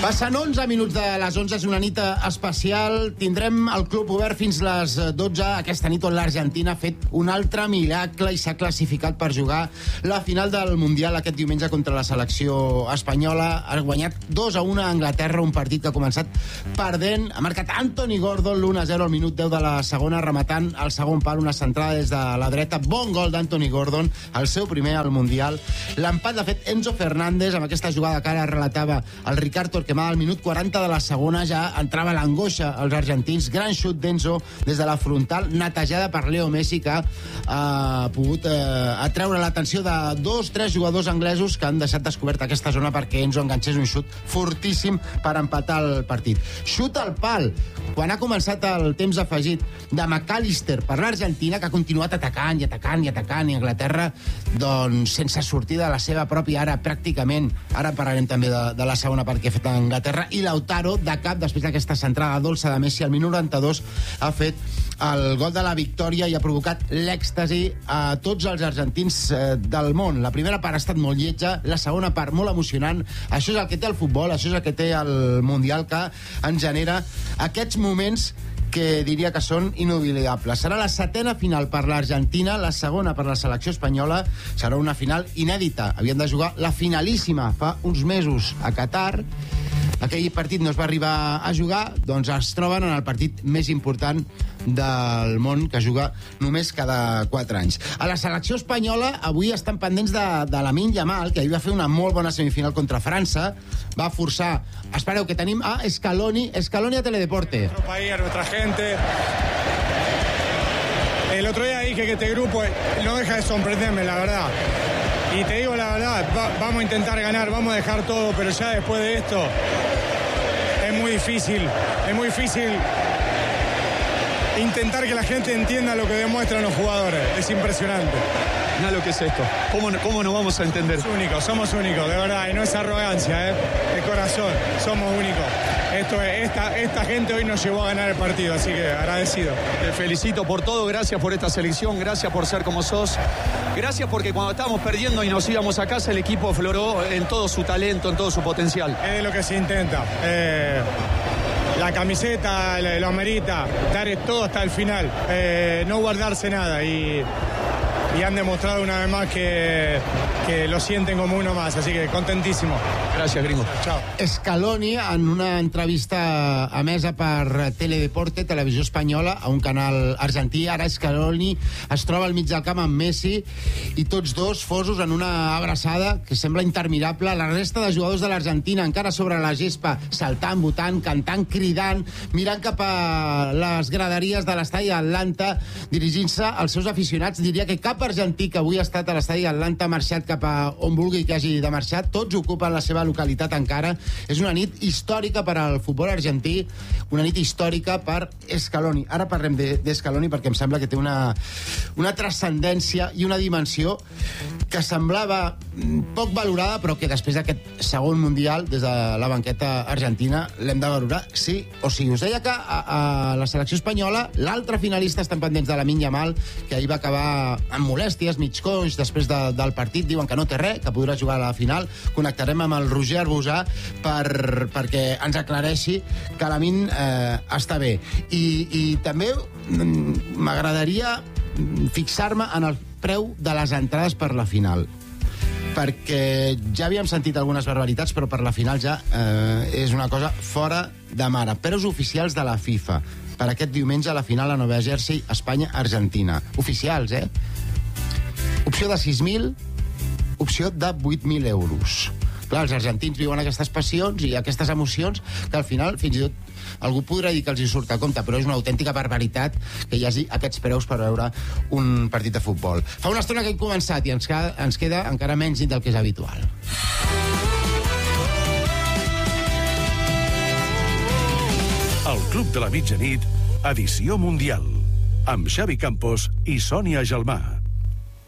Passen 11 minuts de les 11, és una nit especial. Tindrem el club obert fins les 12 aquesta nit, on l'Argentina ha fet un altre miracle i s'ha classificat per jugar la final del Mundial aquest diumenge contra la selecció espanyola. Ha guanyat 2-1 a Anglaterra, un partit que ha començat perdent. Ha marcat Anthony Gordon l'1-0 al minut 10 de la segona, rematant al segon pal, una centrada des de la dreta. Bon gol d'Anthony Gordon, el seu primer al Mundial. L'empat l'ha fet Enzo Fernández amb aquesta jugada que ara relatava el Ricard Torquemada. Al minut 40 de la segona ja entrava l'angoixa als argentins. Gran xut d'Enzo des de la frontal, netejada per Leo Messi, que ha pogut atreure l'atenció de 2-3 jugadors anglesos que han deixat descoberta aquesta zona perquè Enzo enganxés un xut fortíssim per empatar el partit. Xut al pal quan ha començat el temps afegit de McAllister per l'Argentina, que ha continuat atacant i atacant i atacant, i Anglaterra doncs sense sortir de la seva pròpia àrea pràcticament. Ara parlarem també de la segona part que ha fet Anglaterra, i Lautaro de cap, després d'aquesta centrada dolça de Messi al minut 92, ha fet el gol de la victòria i ha provocat l'èxtasi a tots els argentins del món. La primera part ha estat molt lletja, la segona part molt emocionant. Això és el que té el futbol, això és el que té el Mundial, que ens genera aquests moments que diria que són inoblidables. Serà la setena final per l'Argentina, la segona per la selecció espanyola. Serà una final inèdita. Havien de jugar la finalíssima fa uns mesos a Qatar. Aquell partit no es va arribar a jugar, doncs es troben en el partit més important del món, que juga només cada 4 anys. A la selecció espanyola avui estan pendents de Lamine Yamal, que ahir va fer una molt bona semifinal contra França. Va forçar... Espereu, que tenim a Scaloni a Teledeporte. Nuestro país, a nuestra gente. El otro día dije que este grupo no deja de sorprenderme, la verdad. Y te digo la verdad, vamos a intentar ganar, vamos a dejar todo, pero ya después de esto es muy difícil intentar que la gente entienda lo que demuestran los jugadores. Es impresionante. Mira lo que es esto. ¿Cómo nos vamos a entender? Somos únicos, de verdad, y no es arrogancia, de corazón, somos únicos. Esta gente hoy nos llevó a ganar el partido, así que agradecido. Te felicito por todo, gracias por esta selección, gracias por ser como sos, gracias porque cuando estábamos perdiendo y nos íbamos a casa, el equipo afloró en todo su talento, en todo su potencial. Es lo que se intenta. La camiseta lo amerita, dar todo hasta el final, no guardarse nada, y han demostrado una vez más que lo sienten como uno más, así que contentísimo. Gràcies, gringo. Chao. Scaloni, en una entrevista emesa per Teledeporte, televisió espanyola, a un canal argentí. Ara Scaloni es troba al mig del camp amb Messi, i tots dos fosos en una abraçada que sembla interminable. La resta de jugadors de l'Argentina encara sobre la gespa, saltant, votant, cantant, cridant, mirant cap a les graderies de l'estadi Atlanta, dirigint-se als seus aficionats. Diria que cap argentí que avui ha estat a l'estadi Atlanta ha marxat cap a on vulgui que hagi de marxar. Tots ocupen la seva localitat encara. És una nit històrica per al futbol argentí, una nit històrica per Scaloni. Ara parlem d'Scaloni perquè em sembla que té una transcendència i una dimensió que semblava poc valorada, però que després d'aquest segon Mundial, des de la banqueta argentina, l'hem de valorar sí o sí. Us deia que a la selecció espanyola l'altre finalista estan pendents de Lamine Yamal, que ahir va acabar amb molèsties, mig coix, després del partit. Diuen que no té res, que podrà jugar a la final. Connectarem amb el Roger Arbusà perquè ens aclareixi que Lamine està bé. I també m'agradaria fixar-me en el preu de les entrades per la final, perquè ja havíem sentit algunes barbaritats, però per la final ja és una cosa fora de mare. Preus oficials de la FIFA per aquest diumenge a la final a Nova Jersey, Espanya-Argentina. Oficials, Opció de 6.000, opció de 8.000 euros. Clar, els argentins viuen aquestes passions i aquestes emocions que al final fins i tot algú podrà dir que els hi surt a compte, però és una autèntica barbaritat que hi hagi aquests preus per veure un partit de futbol. Fa una estona que hem començat i ens queda encara menys nit del que és habitual. El Club de la Mitjanit, edició mundial, amb Xavi Campos i Sònia Gelmà.